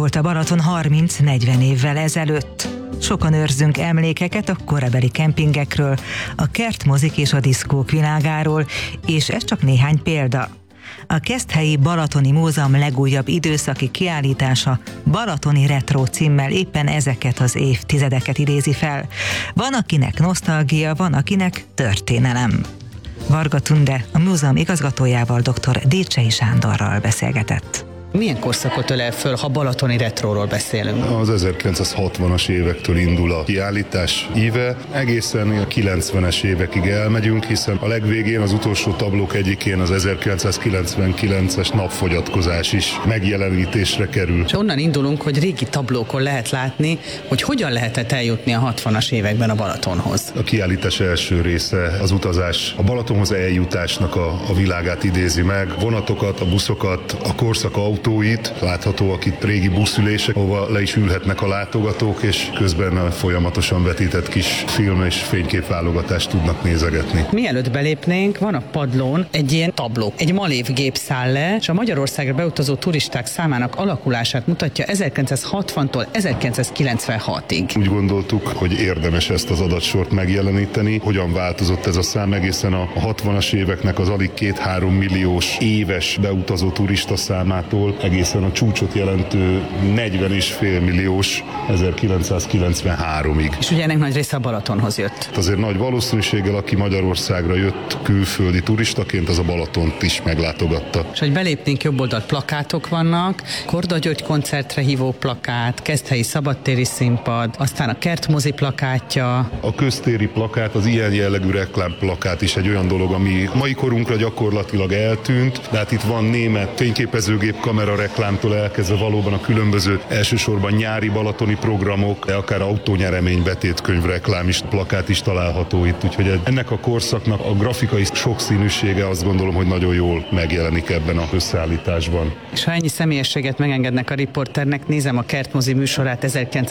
volt a Balaton 30-40 évvel ezelőtt. Sokan őrzünk emlékeket a korabeli kempingekről, a kertmozik és a diszkók világáról, és ez csak néhány példa. A Keszthelyi Balatoni Múzeum legújabb időszaki kiállítása Balatoni Retro címmel éppen ezeket az évtizedeket idézi fel. Van, akinek nosztalgia, van, akinek történelem. Varga Tunde a múzeum igazgatójával, dr. Décsei Sándorral beszélgetett. Milyen korszakot ölel föl, ha balatoni retróról beszélünk? Az 1960-as évektől indul a kiállítás íve, egészen a 90-es évekig elmegyünk, hiszen a legvégén az utolsó tablók egyikén az 1999-es napfogyatkozás is megjelenítésre kerül. És onnan indulunk, hogy régi tablókon lehet látni, hogy hogyan lehetett eljutni a 60-as években a Balatonhoz. A kiállítás első része az utazás, a Balatonhoz eljutásnak a világát idézi meg, vonatokat, a buszokat, a korszak autóit, láthatóak itt régi buszülések, ahova le is ülhetnek a látogatók, és közben folyamatosan vetített kis film és fényképválogatást tudnak nézegetni. Mielőtt belépnénk, van a padlón egy ilyen tabló. Egy malévgép száll le, és a Magyarországra beutazó turisták számának alakulását mutatja 1960-tól 1996-ig. Úgy gondoltuk, hogy érdemes ezt az adatsort megjeleníteni, hogyan változott ez a szám egészen a 60-as éveknek az alig 2-3 milliós éves beutazó turista számától egészen a csúcsot jelentő 40,5 milliós 1993-ig. És ugye ennek nagy része a Balatonhoz jött. Azért nagy valószínűséggel, aki Magyarországra jött külföldi turistaként, az a Balatont is meglátogatta. És hogy belépnénk, jobb oldalt plakátok vannak, Korda György koncertre hívó plakát, Keszthelyi szabadtéri színpad, aztán a kertmozi plakátja. A köztéri plakát, az ilyen jellegű reklámplakát is egy olyan dolog, ami mai korunkra gyakorlatilag eltűnt, de hát itt van német fényképezőgép kamera reklámtól elkezdve valóban a különböző elsősorban nyári balatoni programok, de akár autónyeremény betétkönyv reklám is, plakát is található itt, úgyhogy ennek a korszaknak a grafikai sokszínűsége azt gondolom, hogy nagyon jól megjelenik ebben a összeállításban. És ha ennyi személyességet megengednek a riporternek, nézem a kertmozi műsorát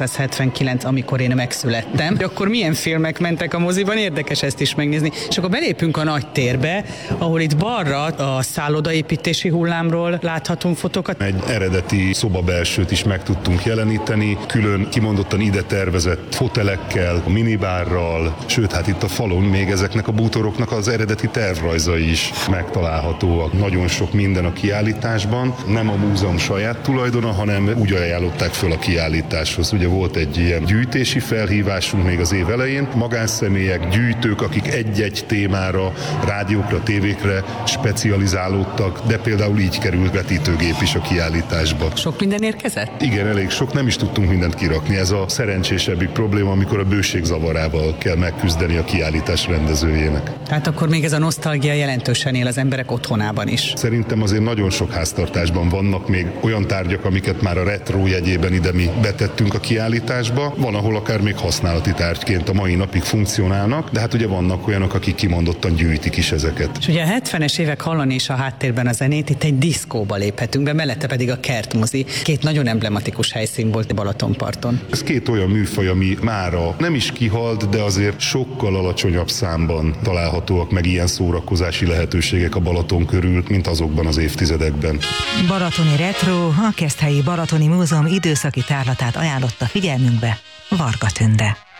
1979, amikor én megszülettem. De akkor milyen filmek mentek a moziban? Érdekes ezt is megnézni. És akkor belépünk a nagy térbe, ahol itt balra a szállodaépítési hullámról láthatunk fotókat. Egy eredeti szobabelsőt is meg tudtunk jeleníteni, külön kimondottan ide tervezett fotelekkel, a minibárral, sőt, hát itt a falon még ezeknek a bútoroknak az eredeti tervrajzai is megtalálhatóak. Nagyon sok minden a kiállításban, nem a múzeum saját tulajdona, hanem úgy ajánlották föl a kiállításhoz. Ugye volt egy ilyen gyűjtési felhívásunk még az év elején, magánszemélyek, gyűjtők, akik egy-egy témára, rádiókra, tévékre specializálódtak, de például így került vetítőgép is a kiállításba. Sok minden érkezett? Igen, elég sok, nem is tudtunk mindent kirakni. Ez a szerencsésebbik probléma, amikor a bőség zavarával kell megküzdeni a kiállítás rendezőjének. Tehát akkor még ez a nosztalgia jelentősen él az emberek otthonában is. Szerintem azért nagyon sok háztartásban vannak még olyan tárgyak, amiket már a retro jegyében ide mi betettünk a kiállításba. Van, ahol akár még használati tárgyként a mai napig funkcionálnak, de hát ugye vannak olyanok, akik kimondottan gyűjtik is ezeket. És ugye a 70-es évek hallani is a háttérben a zenét, itt egy diszkóba léphetünk be, mellette pedig a kertmozi. Két nagyon emblematikus helyszín volt a Balatonparton. Ez két olyan műfaj, ami mára nem is kihalt, de azért sokkal alacsonyabb számban találhatóak meg ilyen szórakozási lehetőségek a Balaton körül, mint azokban az évtizedekben. Balatoni Retro, a Keszthelyi Balatoni Múzeum időszaki tárlatát ajánlotta figyelmünkbe Varga Tünde.